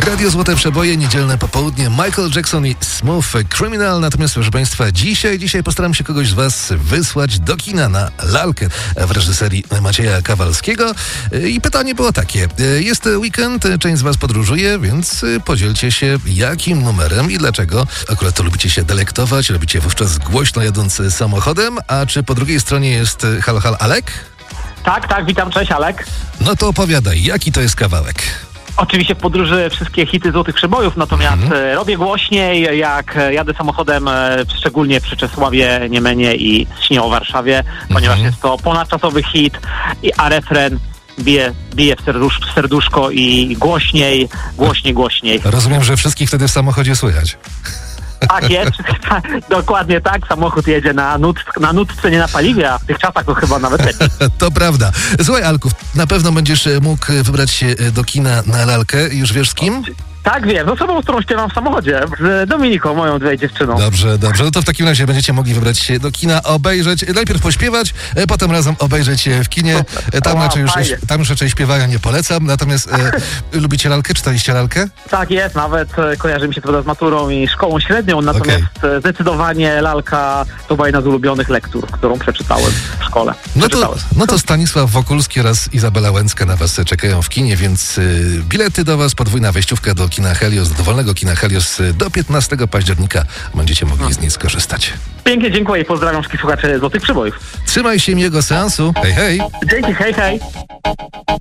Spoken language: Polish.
Radio Złote Przeboje, niedzielne popołudnie, Michael Jackson i Smooth Criminal. Natomiast, proszę Państwa, dzisiaj postaram się kogoś z Was wysłać do kina na Lalkę w reżyserii Macieja Kawalskiego. I pytanie było takie. Jest weekend, część z Was podróżuje, więc podzielcie się, jakim numerem i dlaczego. Akurat to lubicie się delektować, robicie wówczas głośno jadąc samochodem, a czy po drugiej stronie jest halo Alek? Tak, witam, cześć Alek. No to opowiadaj, jaki to jest kawałek? Oczywiście w podróży wszystkie hity Złotych Przebojów, natomiast robię głośniej, jak jadę samochodem, szczególnie przy Czesławie, Niemenie i Śnie o Warszawie, ponieważ jest to ponadczasowy hit, a refren bije w serduszko i głośniej. Rozumiem, że wszystkich wtedy w samochodzie słychać. Tak jest, dokładnie tak. Samochód jedzie na nutce, nie na paliwie, a w tych czasach to chyba nawet lepiej. To prawda. Słuchaj, Alku, na pewno będziesz mógł wybrać się do kina na Lalkę. Już wiesz z kim? Tak, wiem. Z osobą, z którą śpiewam w samochodzie. Z Dominiką, moją tutaj dziewczyną. Dobrze. No to w takim razie będziecie mogli wybrać się do kina, obejrzeć, najpierw pośpiewać, potem razem obejrzeć w kinie. Tam już raczej śpiewania nie polecam. Natomiast lubicie Lalkę? Czytaliście Lalkę? Tak jest, nawet kojarzy mi się to z maturą i szkołą średnią, natomiast zdecydowanie Lalka to była jedna z ulubionych lektur, którą przeczytałem w szkole. No to Stanisław Wokulski oraz Izabela Łęcka na Was czekają w kinie, więc bilety do Was, podwójna wejściówka do kina Helios, do dowolnego kina Helios do 15 października będziecie mogli z niej skorzystać. Pięknie dziękuję i pozdrawiam wszystkich słuchaczy Złotych Przebojów. Trzymaj się, miłego seansu. Hej! Dzięki, hej!